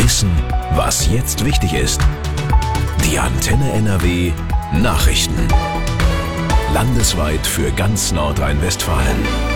Wissen, was jetzt wichtig ist. Die Antenne NRW Nachrichten. Landesweit für ganz Nordrhein-Westfalen.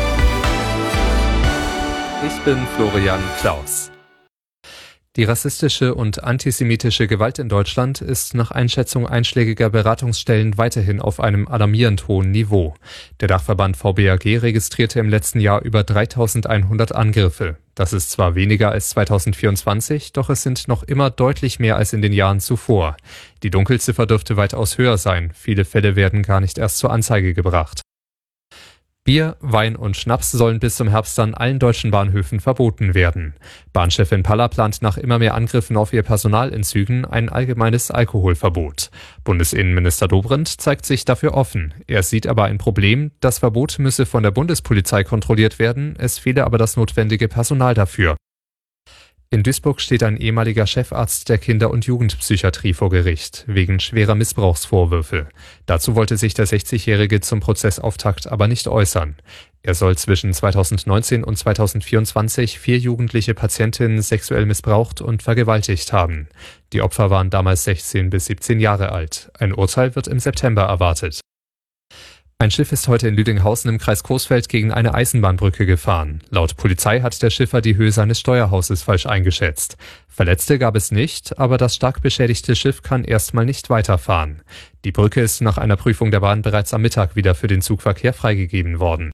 Ich bin Florian Klaus. Die rassistische und antisemitische Gewalt in Deutschland ist nach Einschätzung einschlägiger Beratungsstellen weiterhin auf einem alarmierend hohen Niveau. Der Dachverband VBAG registrierte im letzten Jahr über 3.100 Angriffe. Das ist zwar weniger als 2024, doch es sind noch immer deutlich mehr als in den Jahren zuvor. Die Dunkelziffer dürfte weitaus höher sein. Viele Fälle werden gar nicht erst zur Anzeige gebracht. Bier, Wein und Schnaps sollen bis zum Herbst an allen deutschen Bahnhöfen verboten werden. Bahnchefin Paller plant nach immer mehr Angriffen auf ihr Personal in Zügen ein allgemeines Alkoholverbot. Bundesinnenminister Dobrindt zeigt sich dafür offen. Er sieht aber ein Problem, das Verbot müsse von der Bundespolizei kontrolliert werden, es fehle aber das notwendige Personal dafür. In Duisburg steht ein ehemaliger Chefarzt der Kinder- und Jugendpsychiatrie vor Gericht, wegen schwerer Missbrauchsvorwürfe. Dazu wollte sich der 60-Jährige zum Prozessauftakt aber nicht äußern. Er soll zwischen 2019 und 2024 4 jugendliche Patientinnen sexuell missbraucht und vergewaltigt haben. Die Opfer waren damals 16 bis 17 Jahre alt. Ein Urteil wird im September erwartet. Ein Schiff ist heute in Lüdinghausen im Kreis Coesfeld gegen eine Eisenbahnbrücke gefahren. Laut Polizei hat der Schiffer die Höhe seines Steuerhauses falsch eingeschätzt. Verletzte gab es nicht, aber das stark beschädigte Schiff kann erstmal nicht weiterfahren. Die Brücke ist nach einer Prüfung der Bahn bereits am Mittag wieder für den Zugverkehr freigegeben worden.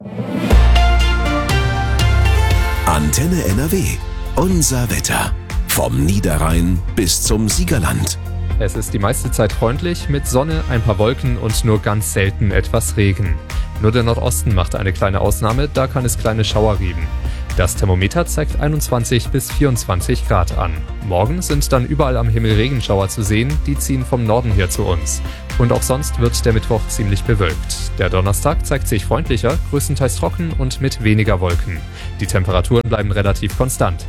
Antenne NRW. Unser Wetter. Vom Niederrhein bis zum Siegerland. Es ist die meiste Zeit freundlich, mit Sonne, ein paar Wolken und nur ganz selten etwas Regen. Nur der Nordosten macht eine kleine Ausnahme, da kann es kleine Schauer geben. Das Thermometer zeigt 21 bis 24 Grad an. Morgen sind dann überall am Himmel Regenschauer zu sehen, die ziehen vom Norden her zu uns. Und auch sonst wird der Mittwoch ziemlich bewölkt. Der Donnerstag zeigt sich freundlicher, größtenteils trocken und mit weniger Wolken. Die Temperaturen bleiben relativ konstant.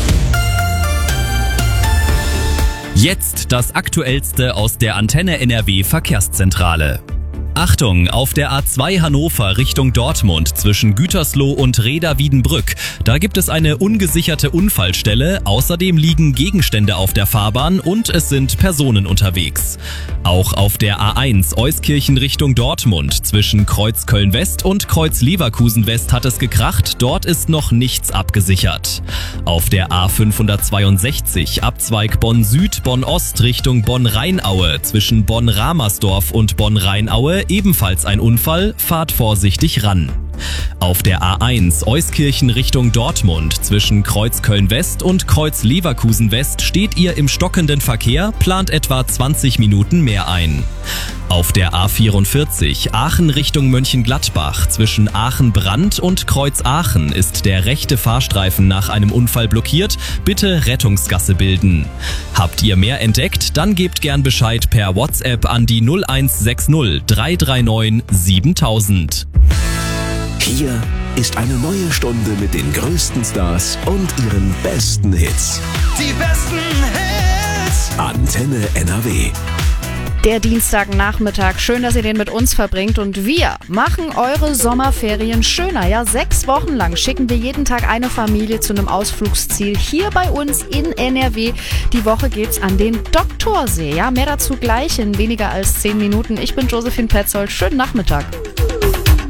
Jetzt das Aktuellste aus der Antenne NRW Verkehrszentrale. Achtung, auf der A2 Hannover Richtung Dortmund zwischen Gütersloh und Reda-Wiedenbrück. Da gibt es eine ungesicherte Unfallstelle. Außerdem liegen Gegenstände auf der Fahrbahn und es sind Personen unterwegs. Auch auf der A1 Euskirchen Richtung Dortmund zwischen Kreuz Köln-West und Kreuz Leverkusen-West hat es gekracht. Dort ist noch nichts abgesichert. Auf der A562 Abzweig Bonn-Süd, Bonn-Ost Richtung Bonn-Rheinaue zwischen Bonn-Ramersdorf und Bonn-Rheinaue ebenfalls ein Unfall, fahrt vorsichtig ran. Auf der A1 Euskirchen Richtung Dortmund zwischen Kreuz Köln-West und Kreuz Leverkusen-West steht ihr im stockenden Verkehr, plant etwa 20 Minuten mehr ein. Auf der A44 Aachen Richtung Mönchengladbach zwischen Aachen-Brand und Kreuz Aachen ist der rechte Fahrstreifen nach einem Unfall blockiert. Bitte Rettungsgasse bilden. Habt ihr mehr entdeckt? Dann gebt gern Bescheid per WhatsApp an die 0160 339 7000. Hier ist eine neue Stunde mit den größten Stars und ihren besten Hits. Die besten Hits! Antenne NRW. Der Dienstagnachmittag. Schön, dass ihr den mit uns verbringt. Und wir machen eure Sommerferien schöner. Ja, 6 Wochen lang schicken wir jeden Tag eine Familie zu einem Ausflugsziel hier bei uns in NRW. Die Woche geht's an den Doktorsee. Ja, mehr dazu gleich in weniger als 10 Minuten. Ich bin Josephine Petzold. Schönen Nachmittag.